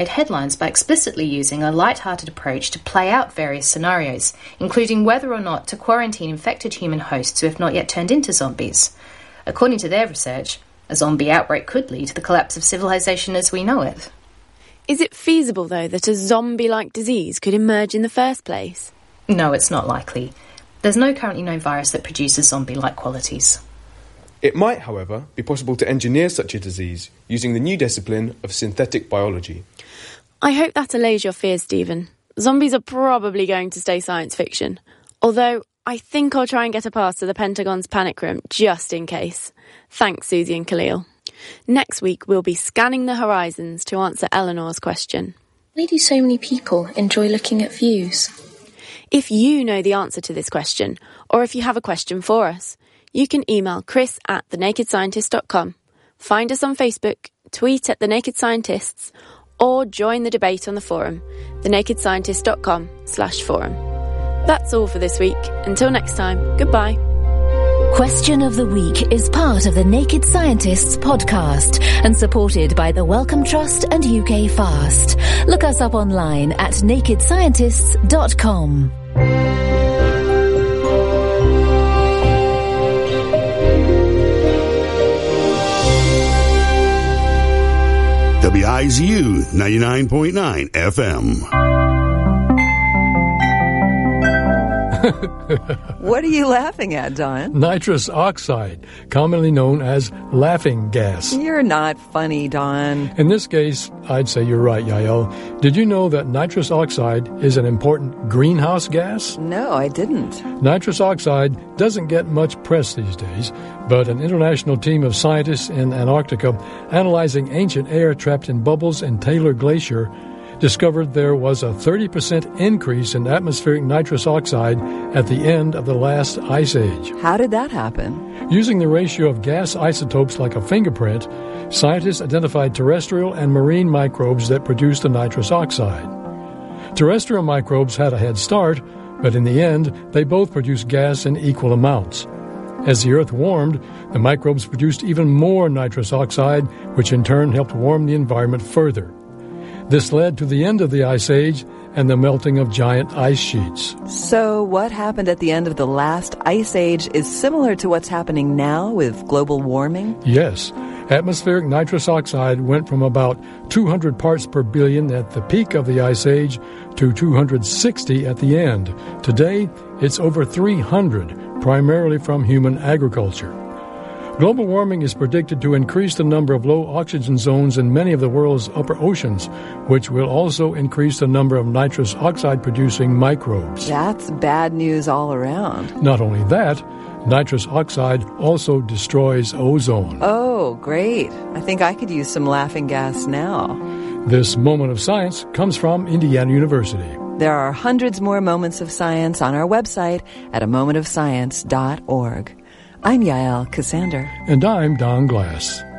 headlines by explicitly using a light-hearted approach to play out various scenarios, including whether or not to quarantine infected human hosts who have not yet turned into zombies. According to their research, a zombie outbreak could lead to the collapse of civilization as we know it. Is it feasible, though, that a zombie-like disease could emerge in the first place? No, it's not likely. There's no currently known virus that produces zombie-like qualities. It might, however, be possible to engineer such a disease using the new discipline of synthetic biology. I hope that allays your fears, Stephen. Zombies are probably going to stay science fiction. Although, I think I'll try and get a pass to the Pentagon's panic room, just in case. Thanks, Susie and Khalil. Next week, we'll be scanning the horizons to answer Eleanor's question. Why do so many people enjoy looking at views? If you know the answer to this question, or if you have a question for us, you can email chris@thenakedscientist.com, find us on Facebook, tweet at The Naked Scientists, or join the debate on the forum, thenakedscientist.com/forum. That's all for this week. Until next time, goodbye. Question of the Week is part of the Naked Scientists podcast and supported by the Wellcome Trust and UK Fast. Look us up online at nakedscientists.com. WIZU 99.9 FM. What are you laughing at, Don? Nitrous oxide, commonly known as laughing gas. You're not funny, Don. In this case, I'd say you're right, Yael. Did you know that nitrous oxide is an important greenhouse gas? No, I didn't. Nitrous oxide doesn't get much press these days, but an international team of scientists in Antarctica analyzing ancient air trapped in bubbles in Taylor Glacier discovered there was a 30% increase in atmospheric nitrous oxide at the end of the last ice age. How did that happen? Using the ratio of gas isotopes like a fingerprint, scientists identified terrestrial and marine microbes that produced the nitrous oxide. Terrestrial microbes had a head start, but in the end, they both produced gas in equal amounts. As the Earth warmed, the microbes produced even more nitrous oxide, which in turn helped warm the environment further. This led to the end of the Ice Age and the melting of giant ice sheets. So what happened at the end of the last Ice Age is similar to what's happening now with global warming? Yes. Atmospheric nitrous oxide went from about 200 parts per billion at the peak of the Ice Age to 260 at the end. Today, it's over 300, primarily from human agriculture. Global warming is predicted to increase the number of low oxygen zones in many of the world's upper oceans, which will also increase the number of nitrous oxide-producing microbes. That's bad news all around. Not only that, nitrous oxide also destroys ozone. Oh, great. I think I could use some laughing gas now. This moment of science comes from Indiana University. There are hundreds more moments of science on our website at amomentofscience.org. I'm Yael Cassander. And I'm Don Glass.